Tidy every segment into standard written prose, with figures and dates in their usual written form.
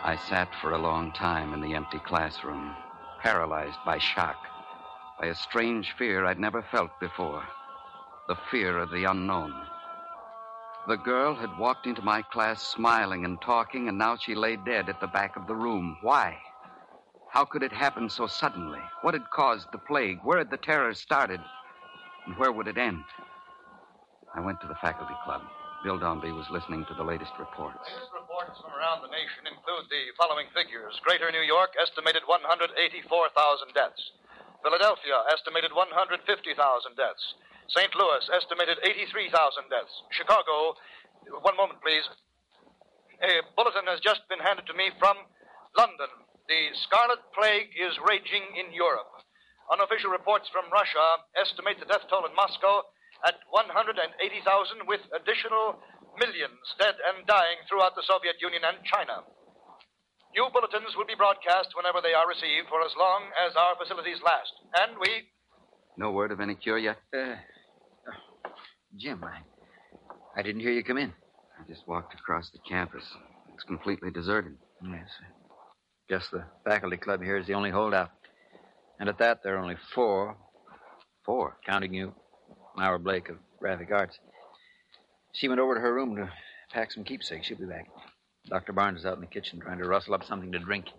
I sat for a long time in the empty classroom, paralyzed by shock, by a strange fear I'd never felt before, the fear of the unknown. The girl had walked into my class smiling and talking, and now she lay dead at the back of the room. Why? How could it happen so suddenly? What had caused the plague? Where had the terror started? And where would it end? I went to the faculty club. Bill Dombey was listening to the latest reports. Latest reports from around the nation include the following figures. Greater New York, estimated 184,000 deaths. Philadelphia, estimated 150,000 deaths. St. Louis, estimated 83,000 deaths. Chicago, one moment, please. A bulletin has just been handed to me from London. The Scarlet Plague is raging in Europe. Unofficial reports from Russia estimate the death toll in Moscow at 180,000, with additional millions dead and dying throughout the Soviet Union and China. New bulletins will be broadcast whenever they are received for as long as our facilities last. And we... No word of any cure yet? Jim, I didn't hear you come in. I just walked across the campus. It's completely deserted. Yes. Guess the faculty club here is the only holdout. And at that, there are only 4. 4, counting you. Myra Blake of Graphic Arts. She went over to her room to pack some keepsakes. She'll be back. Dr. Barnes is out in the kitchen trying to rustle up something to drink.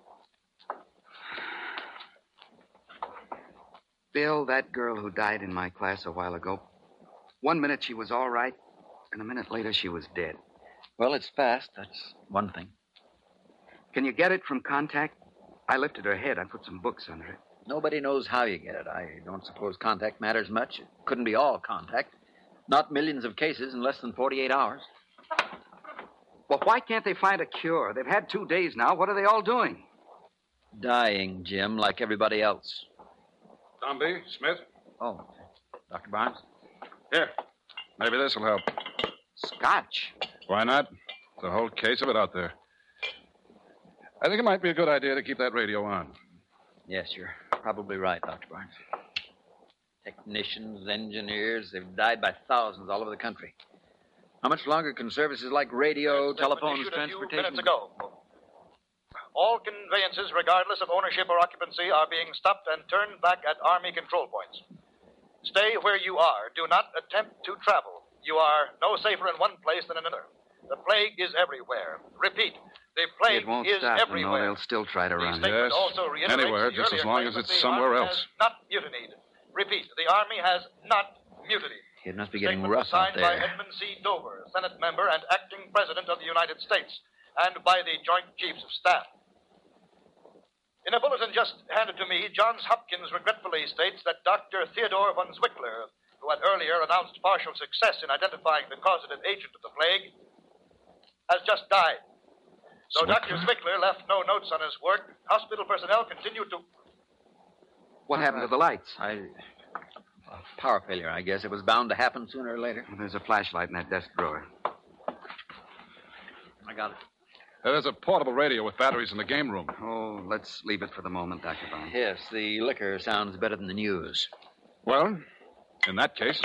Bill, that girl who died in my class a while ago, 1 minute she was all right, and a minute later she was dead. Well, it's fast. That's one thing. Can you get it from contact? I lifted her head. I put some books under it. Nobody knows how you get it. I don't suppose contact matters much. It couldn't be all contact. Not millions of cases in less than 48 hours. Well, why can't they find a cure? They've had 2 days now. What are they all doing? Dying, Jim, like everybody else. Dombey, Smith. Oh, Dr. Barnes? Here. Maybe this will help. Scotch. Why not? There's a whole case of it out there. I think it might be a good idea to keep that radio on. Yes, you're probably right, Dr. Barnes. Technicians, engineers, they've died by thousands all over the country. How much longer can services like radio, telephones, transportation... A few minutes ago. All conveyances, regardless of ownership or occupancy, are being stopped and turned back at Army control points. Stay where you are. Do not attempt to travel. You are no safer in one place than in another. The plague is everywhere. Repeat, the plague it won't is stop everywhere. No, they'll still try to run. Yes, anywhere, just as long as it's somewhere else. Not mutinied. Repeat, the Army has not mutinied. It must be getting Statement rough out signed there. by Edmund C. Dover, Senate member and acting President of the United States, and by the Joint Chiefs of Staff. In a bulletin just handed to me, Johns Hopkins regretfully states that Dr. Theodore von Zwickler, who had earlier announced partial success in identifying the causative agent of the plague, has just died. Though Dr. Zwickler left no notes on his work, hospital personnel continued to... What happened to the lights? Power failure, I guess. It was bound to happen sooner or later. Well, there's a flashlight in that desk drawer. I got it. There's a portable radio with batteries in the game room. Oh, let's leave it for the moment, Dr. Barnes. Yes, the liquor sounds better than the news. Well, in that case,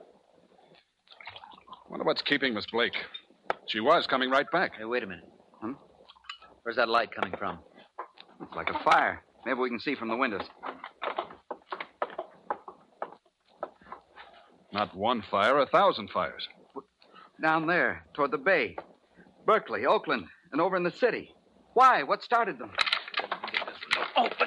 wonder what's keeping Miss Blake. She was coming right back. Hey, wait a minute. Where's that light coming from? It's like a fire. Maybe we can see from the windows. Not one fire, 1,000 fires. Down there, toward the bay. Berkeley, Oakland, and over in the city. Why? What started them? Get this window open.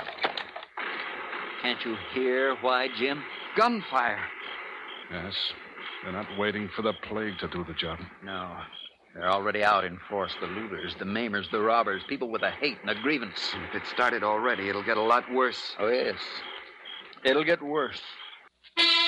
Can't you hear why, Jim? Gunfire. Yes. They're not waiting for the plague to do the job. No. They're already out in force. The looters, the maimers, the robbers, people with a hate and a grievance. If it started already, it'll get a lot worse. Oh, yes. It'll get worse.